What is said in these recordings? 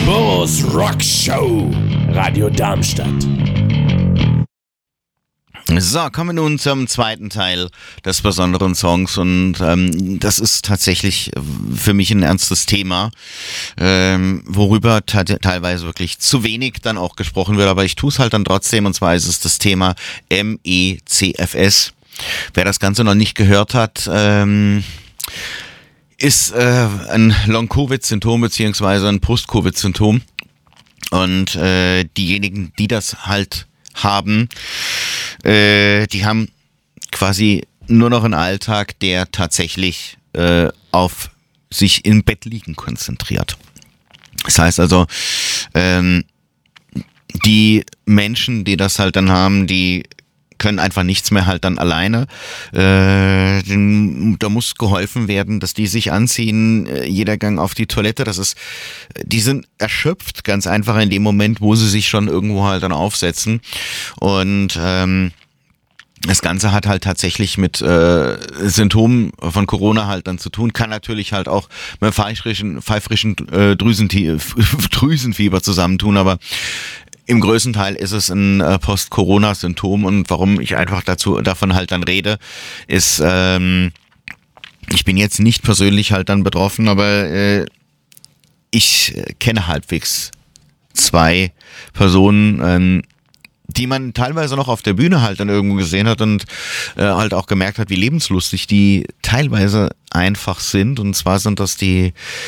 Bo's Rock Show, Radio Darmstadt. So, kommen wir nun zum zweiten Teil des besonderen Songs und das ist tatsächlich für mich ein ernstes Thema, worüber teilweise wirklich zu wenig dann auch gesprochen wird, aber ich tue es halt dann trotzdem, und zwar ist es das Thema MECFS. Wer das Ganze noch nicht gehört hat, ist ein Long-Covid-Symptom beziehungsweise ein Post-Covid-Symptom, und diejenigen, die das halt haben, die haben quasi nur noch einen Alltag, der tatsächlich auf sich im Bett liegen konzentriert. Das heißt also, die Menschen, die das halt dann haben, die können einfach nichts mehr halt dann alleine. Da muss geholfen werden, dass die sich anziehen, jeder Gang auf die Toilette, die sind erschöpft, ganz einfach in dem Moment, wo sie sich schon irgendwo halt dann aufsetzen. Und das Ganze hat halt tatsächlich mit Symptomen von Corona halt dann zu tun, kann natürlich halt auch mit pfeifrischen Drüsenfieber zusammentun, aber im größten Teil ist es ein Post-Corona-Symptom, und warum ich einfach davon halt dann rede, ist, ich bin jetzt nicht persönlich halt dann betroffen, aber ich kenne halbwegs 2 Personen, die man teilweise noch auf der Bühne halt dann irgendwo gesehen hat und halt auch gemerkt hat, wie lebenslustig die teilweise einfach sind. Und zwar sind das die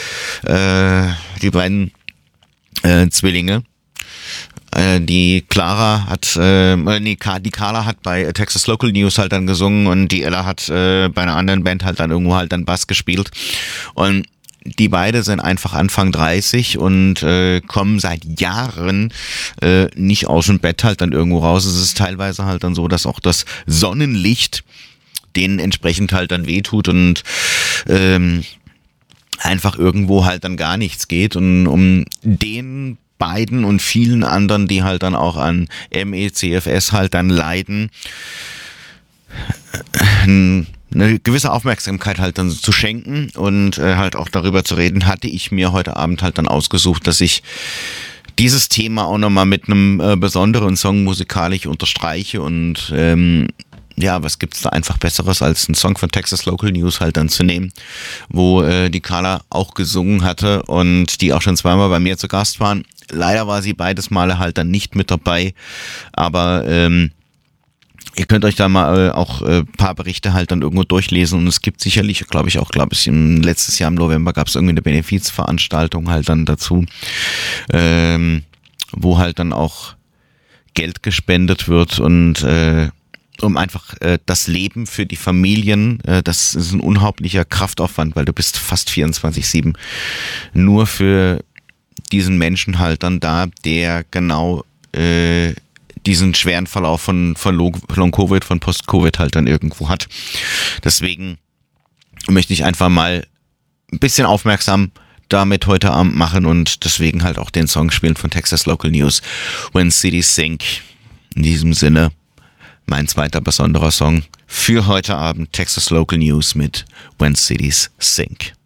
beiden Zwillinge. Die Carla hat bei Texas Local News halt dann gesungen, und die Ella hat bei einer anderen Band halt dann irgendwo halt dann Bass gespielt. Und die beide sind einfach Anfang 30 und kommen seit Jahren nicht aus dem Bett halt dann irgendwo raus. Es ist teilweise halt dann so, dass auch das Sonnenlicht denen entsprechend halt dann wehtut und einfach irgendwo halt dann gar nichts geht. Und um den beiden und vielen anderen, die halt dann auch an MECFS halt dann leiden, eine gewisse Aufmerksamkeit halt dann zu schenken und halt auch darüber zu reden, hatte ich mir heute Abend halt dann ausgesucht, dass ich dieses Thema auch nochmal mit einem besonderen Song musikalisch unterstreiche. Und ja, was gibt's da einfach Besseres, als einen Song von Texas Local News halt dann zu nehmen, wo die Carla auch gesungen hatte und die auch schon zweimal bei mir zu Gast waren. Leider war sie beides Male halt dann nicht mit dabei, aber ihr könnt euch da mal auch paar Berichte halt dann irgendwo durchlesen, und es gibt sicherlich, glaube ich, letztes Jahr im November gab es irgendwie eine Benefizveranstaltung halt dann dazu, wo halt dann auch Geld gespendet wird, und um einfach das Leben für die Familien, das ist ein unglaublicher Kraftaufwand, weil du bist fast 24/7 nur für diesen Menschen halt dann da, der genau diesen schweren Verlauf von Long-Covid, von Post-Covid halt dann irgendwo hat. Deswegen möchte ich einfach mal ein bisschen aufmerksam damit heute Abend machen und deswegen halt auch den Song spielen von Texas Local News, When Cities Sink. In diesem Sinne mein zweiter besonderer Song für heute Abend, Texas Local News mit When Cities Sink.